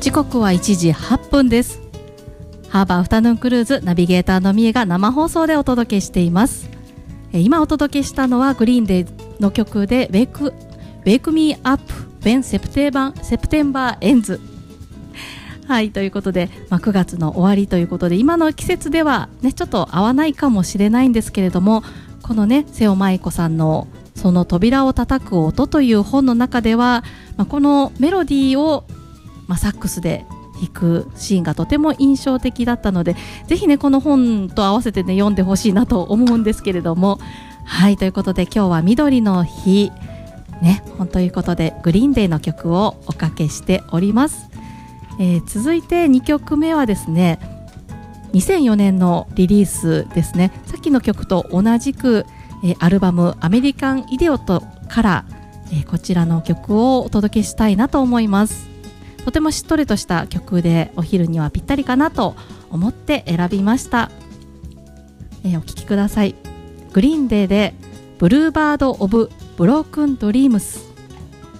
時刻は1時8分です。ハーバーアフタヌーンクルーズナビゲーターのみえが生放送でお届けしています。今お届けしたのはグリーンデーの曲で Wake Me Up When September Ends。 はい、ということで、9月の終わりということで、今の季節ではねちょっと合わないかもしれないんですけれども、このね瀬尾舞子さんのその扉を叩く音という本の中では、このメロディーを、サックスで弾くシーンがとても印象的だったので、ぜひねこの本と合わせてね読んでほしいなと思うんですけれども、はい、ということで今日は緑の日ね、ということでグリーンデーの曲をおかけしております。続いて2曲目はですね、2004年のリリースですね。さっきの曲と同じく、アルバムアメリカンイディオットから、こちらの曲をお届けしたいなと思います。とてもしっとりとした曲でお昼にはぴったりかなと思って選びました。お聴きください。グリーンデーでブルーバードオブブロークンドリームス。